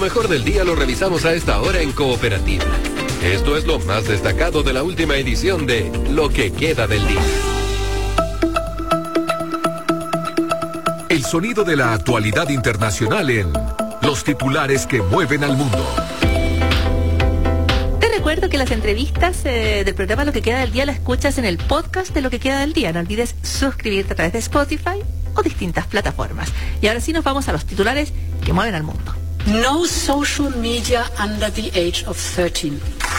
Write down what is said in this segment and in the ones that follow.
mejor del día lo revisamos a esta hora en Cooperativa. Esto es lo más destacado de la última edición de Lo que queda del día. El sonido de la actualidad internacional en Los titulares que mueven al mundo. Te recuerdo que las entrevistas del programa Lo que queda del día las escuchas en el podcast de Lo que queda del día. No olvides suscribirte a través de Spotify o distintas plataformas. Y ahora sí nos vamos a los titulares que mueven al mundo. No social media under the age of 13.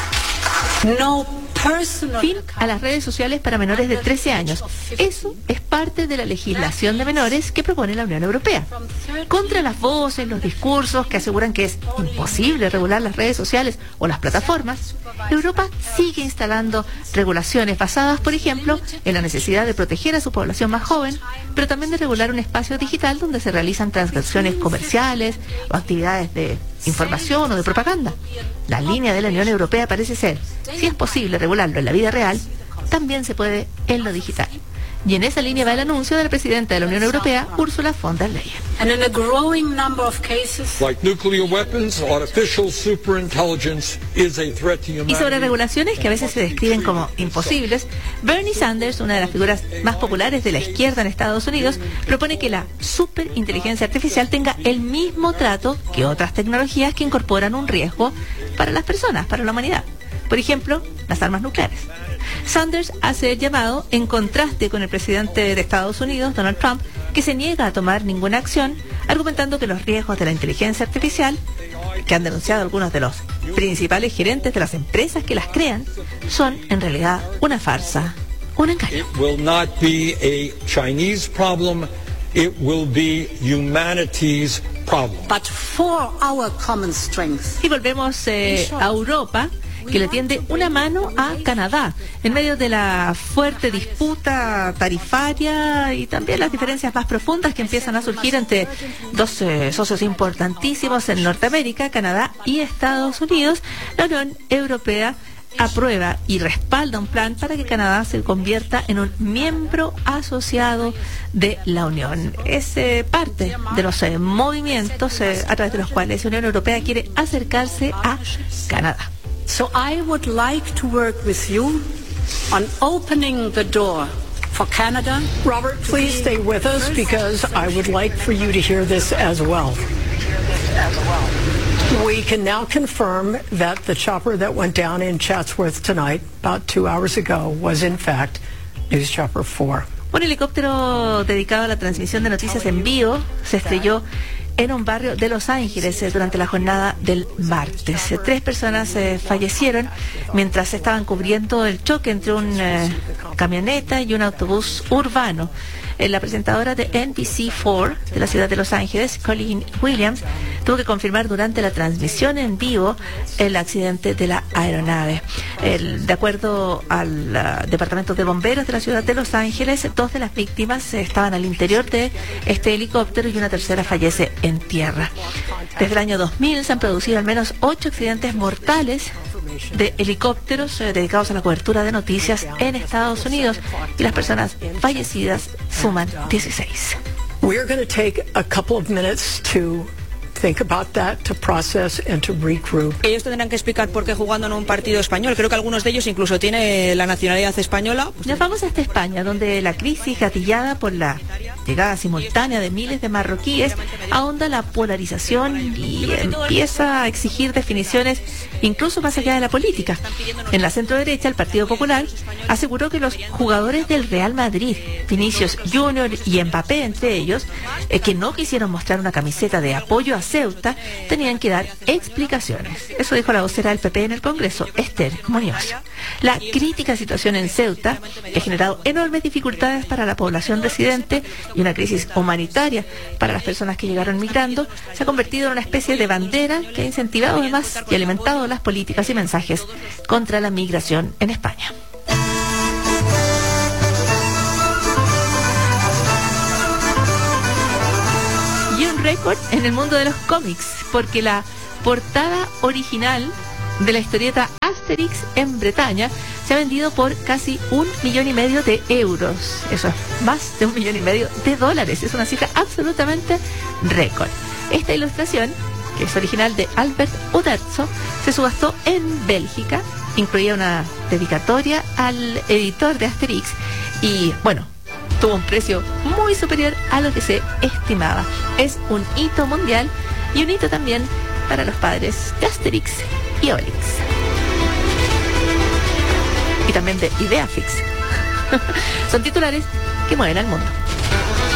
No personal. Fin a las redes sociales para menores de 13 años. Eso es parte de la legislación de menores que propone la Unión Europea. Contra las voces, los discursos que aseguran que es imposible regular las redes sociales o las plataformas, Europa sigue instalando regulaciones basadas, por ejemplo, en la necesidad de proteger a su población más joven, pero también de regular un espacio digital donde se realizan transacciones comerciales o actividades de información o de propaganda. La línea de la Unión Europea parece ser, si es posible regularlo en la vida real, también se puede en lo digital. Y en esa línea va el anuncio de la presidenta de la Unión Europea, Ursula von der Leyen. And in a growing number of cases, like nuclear weapons, artificial superintelligence is a threat to humanity. Y sobre regulaciones que a veces se describen como imposibles, Bernie Sanders, una de las figuras más populares de la izquierda en Estados Unidos, propone que la superinteligencia artificial tenga el mismo trato que otras tecnologías que incorporan un riesgo para las personas, para la humanidad. Por ejemplo, las armas nucleares. Sanders hace el llamado en contraste con el presidente de Estados Unidos, Donald Trump, que se niega a tomar ninguna acción, argumentando que los riesgos de la inteligencia artificial, que han denunciado algunos de los principales gerentes de las empresas que las crean, son en realidad una farsa, un engaño. It will not be a Chinese problem, it will be humanity's problem. but for our common strength. Y volvemos a Europa, que le tiende una mano a Canadá, en medio de la fuerte disputa tarifaria y también las diferencias más profundas que empiezan a surgir entre dos socios importantísimos en Norteamérica, Canadá y Estados Unidos. La Unión Europea aprueba y respalda un plan para que Canadá se convierta en un miembro asociado de la Unión. Es parte de los movimientos a través de los cuales la Unión Europea quiere acercarse a Canadá. So I would like to work with you on opening the door for Canada. Robert, please stay with us because I would like for you to hear this as well. We can now confirm that the chopper that went down in Chatsworth tonight, about 2 hours ago, was in fact News Chopper 4. Un helicóptero dedicado a la transmisión de noticias en vivo se estrelló en un barrio de Los Ángeles durante la jornada del martes. 3 personas fallecieron mientras estaban cubriendo el choque entre un camioneta y un autobús urbano. La presentadora de NBC4 de la ciudad de Los Ángeles, Colleen Williams, tuvo que confirmar durante la transmisión en vivo el accidente de la aeronave. De acuerdo al Departamento de Bomberos de la ciudad de Los Ángeles, 2 de las víctimas estaban al interior de este helicóptero y una tercera fallece en tierra. Desde el año 2000 se han producido al menos 8 accidentes mortales de helicópteros dedicados a la cobertura de noticias en Estados Unidos, y las personas fallecidas suman 16. We're going to take a couple of minutes to think about that, to process and to regroup. Ellos tendrán que explicar por qué jugando en un partido español. Creo que algunos de ellos incluso tienen la nacionalidad española. Nos vamos hasta España, donde la crisis gatillada por la llegada simultánea de miles de marroquíes ahonda la polarización y empieza a exigir definiciones incluso más allá de la política. En la centroderecha, el Partido Popular aseguró que los jugadores del Real Madrid, Vinicius Junior y Mbappé entre ellos, que no quisieron mostrar una camiseta de apoyo a Ceuta, tenían que dar explicaciones. Eso dijo la vocera del PP en el Congreso, Esther Muñoz. La crítica situación en Ceuta ha generado enormes dificultades para la población residente y una crisis humanitaria para las personas que llegaron migrando. Se ha convertido en una especie de bandera que ha incentivado además y alimentado las políticas y mensajes contra la migración en España. Y un récord en el mundo de los cómics, porque la portada original de la historieta Asterix en Bretaña se ha vendido por casi 1,5 millones de euros. Eso es más de 1,5 millones de dólares. Es una cifra absolutamente récord. Esta ilustración que es original de Albert Uderzo, se subastó en Bélgica. Incluía una dedicatoria al editor de Asterix y, bueno, tuvo un precio muy superior a lo que se estimaba. Es un hito mundial y un hito también para los padres de Asterix y Obelix. Y también de Ideafix. Son titulares que mueven al mundo.